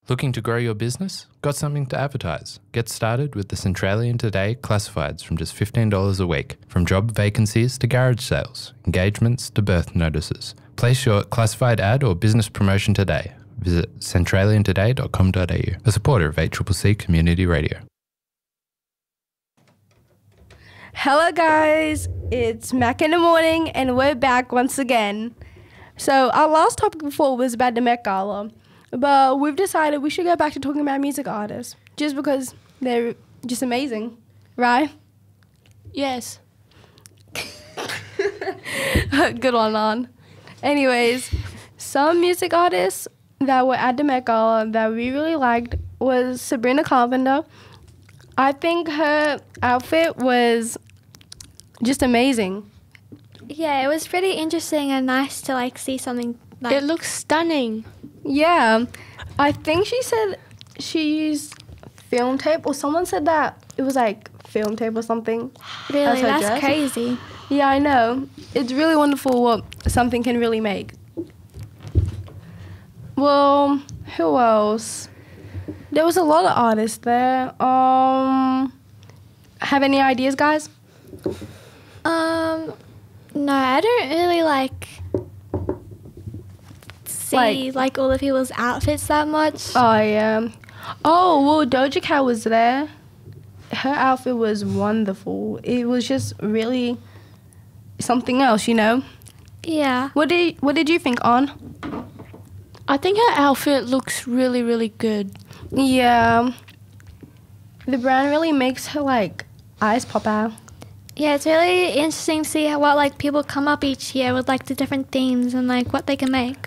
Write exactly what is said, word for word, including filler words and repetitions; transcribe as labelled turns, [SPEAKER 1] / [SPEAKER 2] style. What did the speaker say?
[SPEAKER 1] Looking to grow your business? Got something to advertise? Get started with the Centralian Today Classifieds from just fifteen dollars a week. From job vacancies to garage sales, engagements to birth notices. Place your classified ad or business promotion today. Visit centralian today dot com dot a u, a supporter of eight C C C Community Radio.
[SPEAKER 2] Hello guys, it's Mac in the morning and we're back once again. So our last topic before was about the Met Gala, but we've decided we should go back to talking about music artists just because they're just amazing, right?
[SPEAKER 3] Yes.
[SPEAKER 2] Good one, Lon. Anyways, some music artists that were at the Met Gala that we really liked was Sabrina Carpenter. I think her outfit was just amazing.
[SPEAKER 4] Yeah, it was pretty interesting and nice to like see something like
[SPEAKER 3] It looks stunning.
[SPEAKER 2] Yeah, I think she said she used film tape, or someone said that it was like film tape or something.
[SPEAKER 4] really
[SPEAKER 2] as her
[SPEAKER 4] that's
[SPEAKER 2] dress.
[SPEAKER 4] crazy.
[SPEAKER 2] Yeah, I know. It's really wonderful what something can really make. Well, who else? There was a lot of artists there. Um, have any ideas, guys?
[SPEAKER 4] Um no, I don't really like see
[SPEAKER 2] Like-
[SPEAKER 4] like, all the people's outfits that much.
[SPEAKER 2] Oh, yeah. Oh, well, Doja Cat was there. Her outfit was wonderful. It was just really something else, you know?
[SPEAKER 4] Yeah.
[SPEAKER 2] What did What did you think, On?
[SPEAKER 3] I think her outfit looks really, really good.
[SPEAKER 2] Yeah. The brand really makes her, like, eyes pop out.
[SPEAKER 4] Yeah, it's really interesting to see how what like people come up each year with like the different themes and like what they can make.